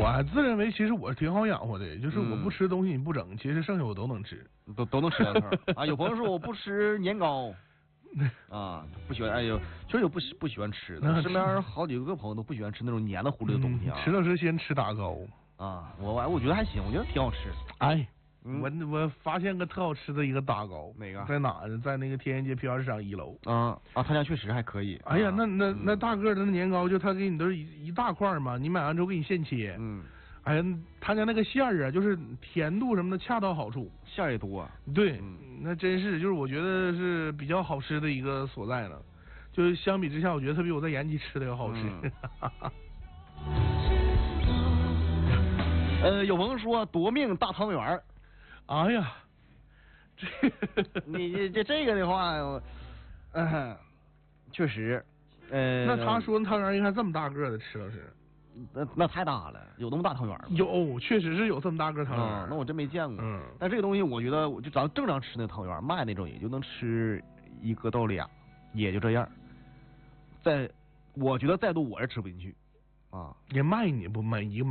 我自认为其实我挺好养活的，就是我不吃东西你不整，其实剩下我都能吃， 都能吃两口啊。有朋友说我不吃年糕。啊，不喜欢，哎呦，确实有不喜欢吃的，身边好几个朋友都不喜欢吃那种黏的糊的东西啊。 吃都是先吃打糕啊，我觉得还行，我觉得挺好吃。 哎，我发现个特好吃的一个打糕， 哪个？ 在哪呢？在那个天津街批发市场1楼。 他家确实还可以。 哎呀，那大个的年糕，就他给你都是一大块嘛，你买完之后给你现切。哎呀，他家那个馅儿啊，就是甜度什么的恰到好处， 馅儿也多。 对，那真是就是我觉得是比较好吃的一个所在了。就是相比之下，我觉得它比我在延吉吃的要好吃。 有朋友说夺命大汤圆。 哎呀， 你这个的话，确实。 那他说汤圆应该这么大个的，吃了是。 那太大了，有那么大汤圆吗？ 有，确实是有这么大个汤圆。 那我真没见过。但这个东西，我觉得就咱正常吃那汤圆，卖那种也就能吃1个到2，也就这样。我觉得再多我是吃不进去。 也卖你不卖一个。